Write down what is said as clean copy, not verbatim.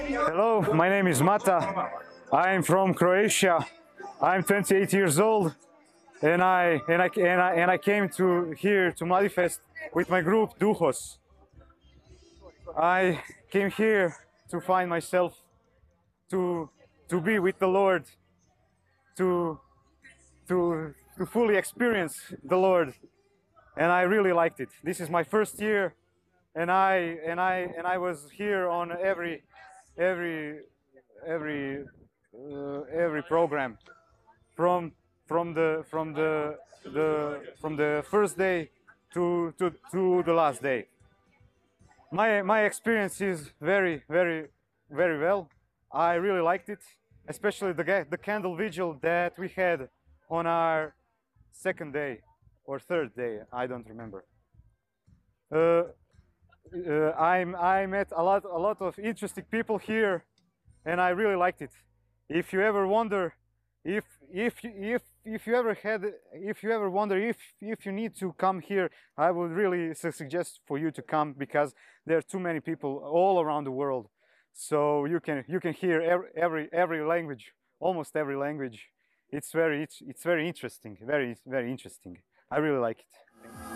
Hello, my name is Mata. I'm from Croatia. I'm 28 years old, and I came to here to Mladifest with my group Duhos. I came here to find myself, to be with the Lord, to to fully experience the Lord, and I really liked it. This is my first year, and I was here on every every every program from from the first day to the last day. My experience is very well. I really liked it, especially the candle vigil that we had on our second day or third day. I don't remember. I met a lot of interesting people here, and I really liked it. If you ever wonder if you ever had if you ever wonder if you need to come here, I would really suggest for you to come, because there are too many people all around the world, so you can hear every language, almost every language. It's very interesting, very interesting. I really like it.